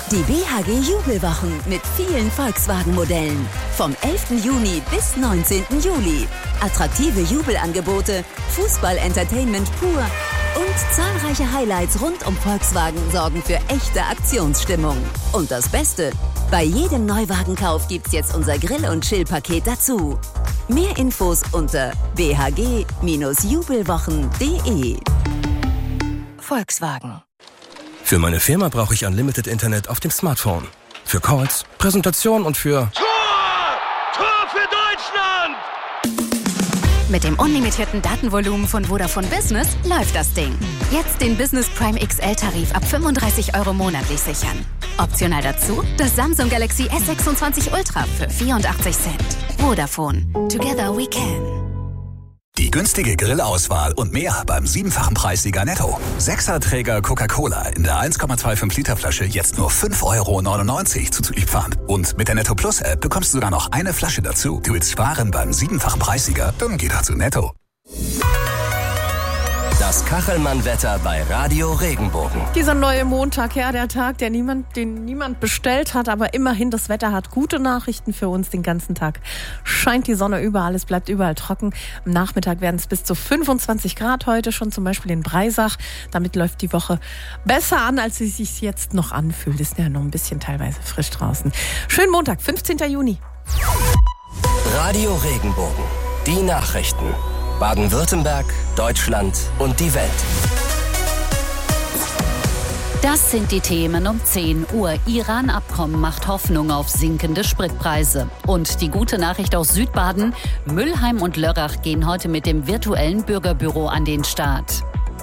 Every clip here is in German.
Die BHG Jubelwochen mit vielen Volkswagen-Modellen. Vom 11. Juni bis 19. Juli. Attraktive Jubelangebote, Fußball-Entertainment pur und zahlreiche Highlights rund um Volkswagen sorgen für echte Aktionsstimmung. Und das Beste, bei jedem Neuwagenkauf gibt's jetzt unser Grill- und Chill-Paket dazu. Mehr Infos unter bhg-jubelwochen.de. Volkswagen. Für meine Firma brauche ich Unlimited Internet auf dem Smartphone. Für Calls, Präsentation und für... Tor für Deutschland! Mit dem unlimitierten Datenvolumen von Vodafone Business läuft das Ding. Jetzt den Business Prime XL-Tarif ab 35 € monatlich sichern. Optional dazu das Samsung Galaxy S26 Ultra für 84 Cent. Vodafone. Together we can. Die günstige Grillauswahl und mehr beim 7-fachen Preissieger Netto. 6er-Träger Coca-Cola in der 1,25 Liter Flasche jetzt nur 5,99 € zuzüglich Pfand. Und mit der Netto Plus App bekommst du sogar noch eine Flasche dazu. Du willst sparen beim 7-fachen Preissieger? Dann geh doch zu Netto. Das Kachelmann-Wetter bei Radio Regenbogen. Dieser neue Montag, ja, der Tag, den niemand bestellt hat, aber immerhin das Wetter hat gute Nachrichten für uns den ganzen Tag. Scheint die Sonne überall, es bleibt überall trocken. Am Nachmittag werden es bis zu 25 Grad heute schon, zum Beispiel in Breisach. Damit läuft die Woche besser an, als sie sich jetzt noch anfühlt. Ist ja noch ein bisschen teilweise frisch draußen. Schönen Montag, 15. Juni. Radio Regenbogen. Die Nachrichten. Baden-Württemberg, Deutschland und die Welt. Das sind die Themen um 10 Uhr. Iran-Abkommen macht Hoffnung auf sinkende Spritpreise. Und die gute Nachricht aus Südbaden: Mülheim und Lörrach gehen heute mit dem virtuellen Bürgerbüro an den Start.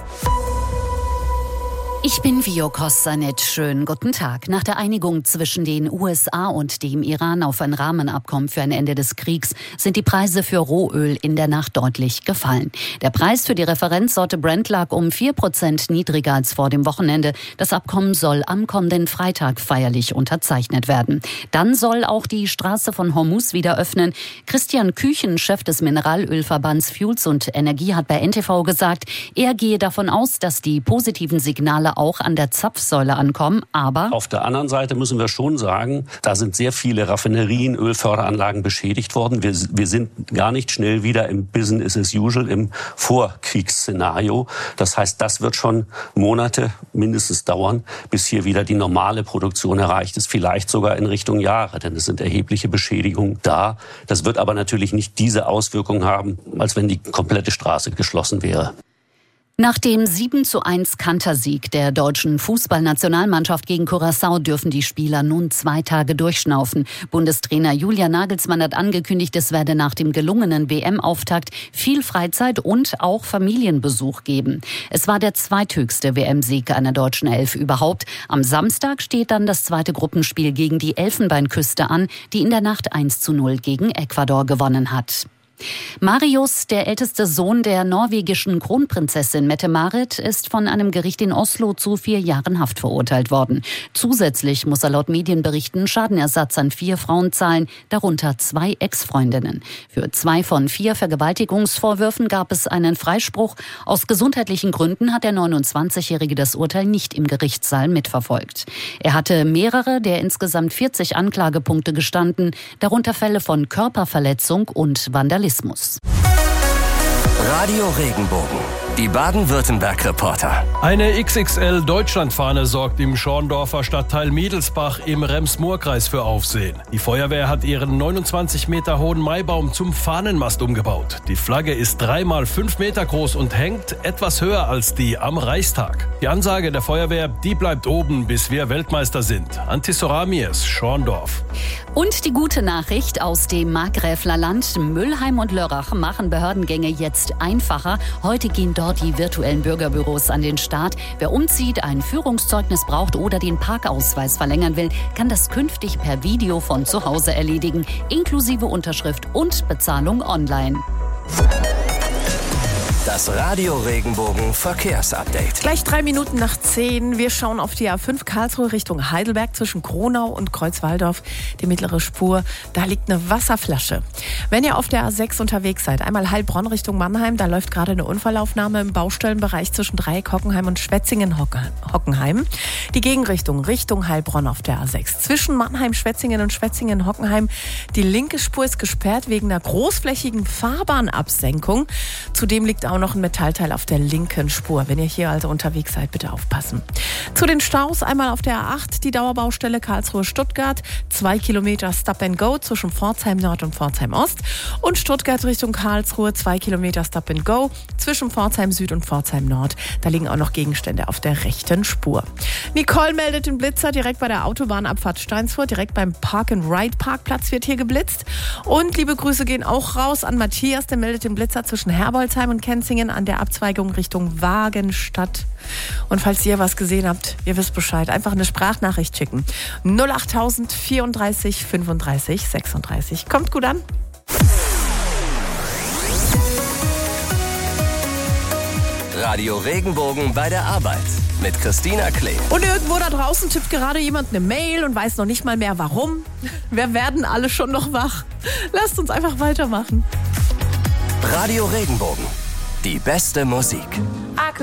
Ich bin Vio Kostanet. Schönen guten Tag. Nach der Einigung zwischen den USA und dem Iran auf ein Rahmenabkommen für ein Ende des Kriegs sind die Preise für Rohöl in der Nacht deutlich gefallen. Der Preis für die Referenzsorte Brent lag um 4% niedriger als vor dem Wochenende. Das Abkommen soll am kommenden Freitag feierlich unterzeichnet werden. Dann soll auch die Straße von Hormuz wieder öffnen. Christian Küchen, Chef des Mineralölverbands Fuels und Energie, hat bei NTV gesagt, er gehe davon aus, dass die positiven Signale auch an der Zapfsäule ankommen, aber... Auf der anderen Seite müssen wir schon sagen, da sind sehr viele Raffinerien, Ölförderanlagen beschädigt worden. Wir sind gar nicht schnell wieder im Business as usual, im Vorkriegsszenario. Das heißt, das wird schon Monate mindestens dauern, bis hier wieder die normale Produktion erreicht ist, vielleicht sogar in Richtung Jahre, denn es sind erhebliche Beschädigungen da. Das wird aber natürlich nicht diese Auswirkungen haben, als wenn die komplette Straße geschlossen wäre. Nach dem 7:1 Kantersieg der deutschen Fußballnationalmannschaft gegen Curaçao dürfen die Spieler nun 2 Tage durchschnaufen. Bundestrainer Julian Nagelsmann hat angekündigt, es werde nach dem gelungenen WM-Auftakt viel Freizeit und auch Familienbesuch geben. Es war der zweithöchste WM-Sieg einer deutschen Elf überhaupt. Am Samstag steht dann das zweite Gruppenspiel gegen die Elfenbeinküste an, die in der Nacht 1:0 gegen Ecuador gewonnen hat. Marius, der älteste Sohn der norwegischen Kronprinzessin Mette-Marit, ist von einem Gericht in Oslo zu 4 Jahren Haft verurteilt worden. Zusätzlich muss er laut Medienberichten Schadenersatz an 4 Frauen zahlen, darunter 2 Ex-Freundinnen. Für 2 von 4 Vergewaltigungsvorwürfen gab es einen Freispruch. Aus gesundheitlichen Gründen hat der 29-Jährige das Urteil nicht im Gerichtssaal mitverfolgt. Er hatte mehrere der insgesamt 40 Anklagepunkte gestanden, darunter Fälle von Körperverletzung und Vandalismus. Radio Regenbogen. Die Baden-Württemberg-Reporter. Eine XXL-Deutschlandfahne sorgt im Schorndorfer Stadtteil Miedelsbach im Rems-Murr-Kreis für Aufsehen. Die Feuerwehr hat ihren 29 Meter hohen Maibaum zum Fahnenmast umgebaut. Die Flagge ist 3 mal 5 Meter groß und hängt etwas höher als die am Reichstag. Die Ansage der Feuerwehr, die bleibt oben, bis wir Weltmeister sind. Antisoramies, Schorndorf. Und die gute Nachricht aus dem Markgräflerland: Mülheim und Lörrach machen Behördengänge jetzt einfacher. Heute gehen dort die virtuellen Bürgerbüros an den Start. Wer umzieht, ein Führungszeugnis braucht oder den Parkausweis verlängern will, kann das künftig per Video von zu Hause erledigen, inklusive Unterschrift und Bezahlung online. Das Radio Regenbogen Verkehrsupdate. Gleich 3 Minuten nach 10. Wir schauen auf die A5 Karlsruhe Richtung Heidelberg zwischen Kronau und Kreuzwaldorf. Die mittlere Spur, da liegt eine Wasserflasche. Wenn ihr auf der A6 unterwegs seid, einmal Heilbronn Richtung Mannheim, da läuft gerade eine Unfallaufnahme im Baustellenbereich zwischen Dreieck Hockenheim und Schwetzingen-Hockenheim. Die Gegenrichtung Richtung Heilbronn auf der A6. Zwischen Mannheim-Schwetzingen und Schwetzingen-Hockenheim. Die linke Spur ist gesperrt wegen einer großflächigen Fahrbahnabsenkung. Zudem liegt auch noch ein Metallteil auf der linken Spur. Wenn ihr hier also unterwegs seid, bitte aufpassen. Zu den Staus einmal auf der A8, die Dauerbaustelle Karlsruhe-Stuttgart. 2 Kilometer Stop and Go zwischen Pforzheim Nord und Pforzheim Ost. Und Stuttgart Richtung Karlsruhe, 2 Kilometer Stop and Go zwischen Pforzheim Süd und Pforzheim Nord. Da liegen auch noch Gegenstände auf der rechten Spur. Nicole meldet den Blitzer direkt bei der Autobahnabfahrt Steinsfurt. Direkt beim Park-and-Ride-Parkplatz wird hier geblitzt. Und liebe Grüße gehen auch raus an Matthias, der meldet den Blitzer zwischen Herbolzheim und Kenzingen an der Abzweigung Richtung Wagenstadt. Und falls ihr was gesehen habt, ihr wisst Bescheid, einfach eine Sprachnachricht schicken. 08000 34 35 36. Kommt gut an. Radio Regenbogen bei der Arbeit mit Christina Klee. Und irgendwo da draußen tippt gerade jemand eine Mail und weiß noch nicht mal mehr warum. Wir werden alle schon noch wach. Lasst uns einfach weitermachen. Radio Regenbogen. Die beste Musik.